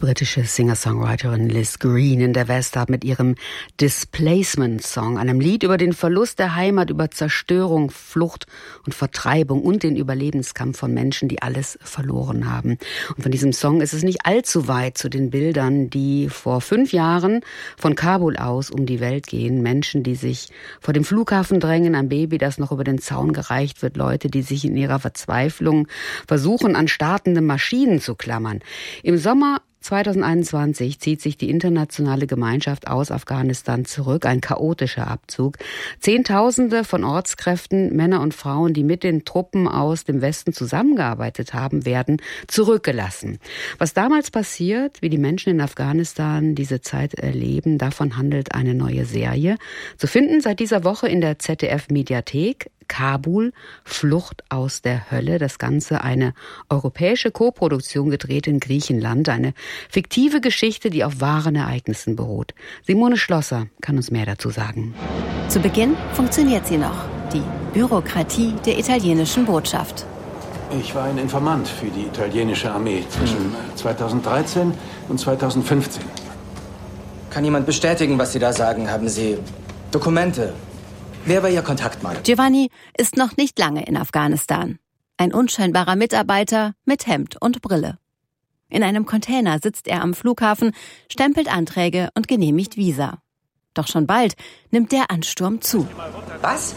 britische Singer-Songwriterin Liz Green in der Westarp mit ihrem Displacement-Song, einem Lied über den Verlust der Heimat, über Zerstörung, Flucht und Vertreibung und den Überlebenskampf von Menschen, die alles verloren haben. Und von diesem Song ist es nicht allzu weit zu den Bildern, die vor 5 Jahren von Kabul aus um die Welt gehen. Menschen, die sich vor dem Flughafen drängen, ein Baby, das noch über den Zaun gereicht wird, Leute, die sich in ihrer Verzweiflung versuchen, an startende Maschinen zu klammern. Im Sommer 2021 zieht sich die internationale Gemeinschaft aus Afghanistan zurück, ein chaotischer Abzug. Zehntausende von Ortskräften, Männer und Frauen, die mit den Truppen aus dem Westen zusammengearbeitet haben, werden zurückgelassen. Was damals passiert, wie die Menschen in Afghanistan diese Zeit erleben, davon handelt eine neue Serie. Zu finden seit dieser Woche in der ZDF-Mediathek. Kabul, Flucht aus der Hölle. Das Ganze eine europäische Koproduktion, gedreht in Griechenland. Eine fiktive Geschichte, die auf wahren Ereignissen beruht. Simone Schlosser kann uns mehr dazu sagen. Zu Beginn funktioniert sie noch. Die Bürokratie der italienischen Botschaft. Ich war ein Informant für die italienische Armee zwischen 2013 und 2015. Kann jemand bestätigen, was Sie da sagen? Haben Sie Dokumente? Wer war Ihr Kontaktmann? Giovanni ist noch nicht lange in Afghanistan. Ein unscheinbarer Mitarbeiter mit Hemd und Brille. In einem Container sitzt er am Flughafen, stempelt Anträge und genehmigt Visa. Doch schon bald nimmt der Ansturm zu. Was?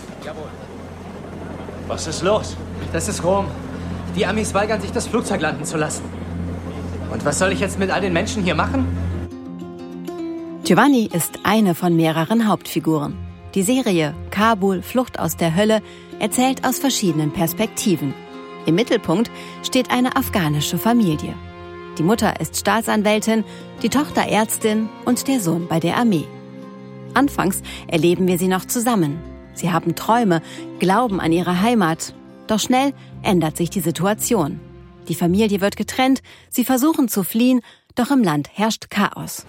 Was ist los? Das ist Rom. Die Amis weigern sich, das Flugzeug landen zu lassen. Und was soll ich jetzt mit all den Menschen hier machen? Giovanni ist eine von mehreren Hauptfiguren. Die Serie Kabul, Flucht aus der Hölle erzählt aus verschiedenen Perspektiven. Im Mittelpunkt steht eine afghanische Familie. Die Mutter ist Staatsanwältin, die Tochter Ärztin und der Sohn bei der Armee. Anfangs erleben wir sie noch zusammen. Sie haben Träume, glauben an ihre Heimat. Doch schnell ändert sich die Situation. Die Familie wird getrennt, sie versuchen zu fliehen, doch im Land herrscht Chaos.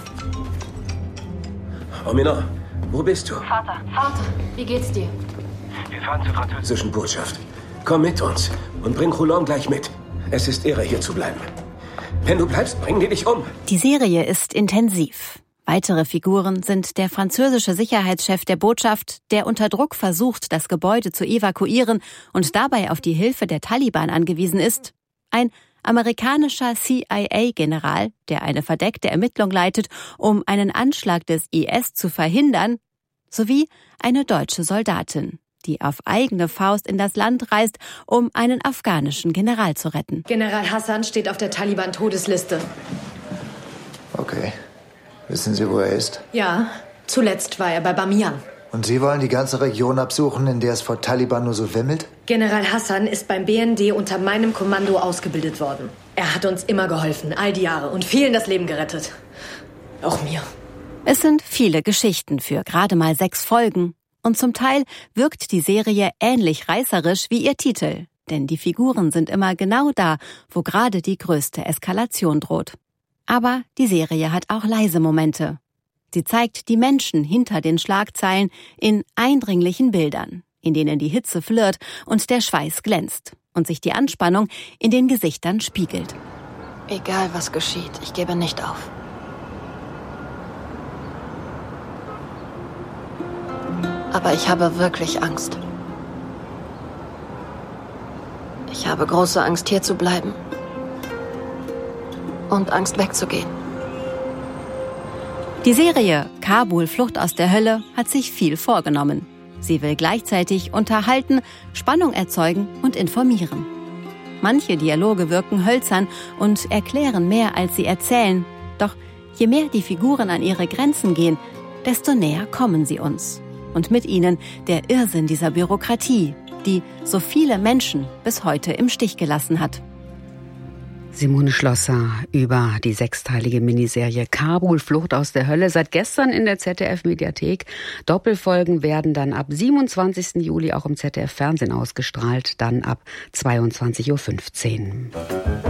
Amina, wo bist du? Vater, wie geht's dir? Wir fahren zur französischen Botschaft. Komm mit uns und bring Roland gleich mit. Es ist irre, hier zu bleiben. Wenn du bleibst, bringen die dich um. Die Serie ist intensiv. Weitere Figuren sind der französische Sicherheitschef der Botschaft, der unter Druck versucht, das Gebäude zu evakuieren und dabei auf die Hilfe der Taliban angewiesen ist. Ein amerikanischer CIA-General, der eine verdeckte Ermittlung leitet, um einen Anschlag des IS zu verhindern, sowie eine deutsche Soldatin, die auf eigene Faust in das Land reist, um einen afghanischen General zu retten. General Hassan steht auf der Taliban-Todesliste. Okay. Wissen Sie, wo er ist? Ja, zuletzt war er bei Bamiyan. Und Sie wollen die ganze Region absuchen, in der es vor Taliban nur so wimmelt? General Hassan ist beim BND unter meinem Kommando ausgebildet worden. Er hat uns immer geholfen, all die Jahre, und vielen das Leben gerettet. Auch mir. Es sind viele Geschichten für gerade mal 6 Folgen. Und zum Teil wirkt die Serie ähnlich reißerisch wie ihr Titel. Denn die Figuren sind immer genau da, wo gerade die größte Eskalation droht. Aber die Serie hat auch leise Momente. Sie zeigt die Menschen hinter den Schlagzeilen in eindringlichen Bildern, in denen die Hitze flirrt und der Schweiß glänzt und sich die Anspannung in den Gesichtern spiegelt. Egal was geschieht, ich gebe nicht auf. Aber ich habe wirklich Angst. Ich habe große Angst, hier zu bleiben. Und Angst, wegzugehen. Die Serie Kabul, Flucht aus der Hölle hat sich viel vorgenommen. Sie will gleichzeitig unterhalten, Spannung erzeugen und informieren. Manche Dialoge wirken hölzern und erklären mehr, als sie erzählen. Doch je mehr die Figuren an ihre Grenzen gehen, desto näher kommen sie uns. Und mit ihnen der Irrsinn dieser Bürokratie, die so viele Menschen bis heute im Stich gelassen hat. Simone Schlosser über die 6-teilige Miniserie Kabul, Flucht aus der Hölle, seit gestern in der ZDF-Mediathek. Doppelfolgen werden dann ab 27. Juli auch im ZDF-Fernsehen ausgestrahlt, dann ab 22:15 Uhr.